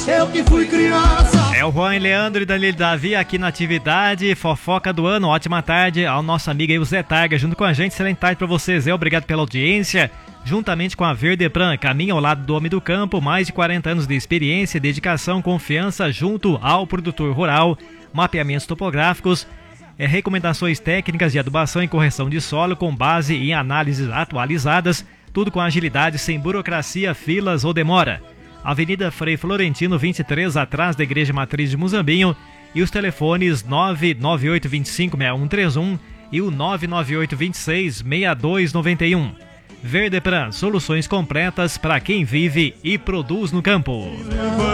Eu que fui criança. É o Juan e Leandro e Danilo Davi aqui na atividade Fofoca do Ano. Ótima tarde ao nosso amigo aí, o Zé Targa, junto com a gente. Excelente tarde pra vocês, Zé. Obrigado pela audiência. Juntamente com a Verdepran, caminha ao lado do homem do campo, mais de 40 anos de experiência, dedicação, confiança junto ao produtor rural, mapeamentos topográficos, recomendações técnicas de adubação e correção de solo com base em análises atualizadas, tudo com agilidade, sem burocracia, filas ou demora. Avenida Frei Florentino 23, atrás da Igreja Matriz de Muzambinho, e os telefones 998256131 e o 998266291. Verdepran, soluções completas para quem vive e produz no campo.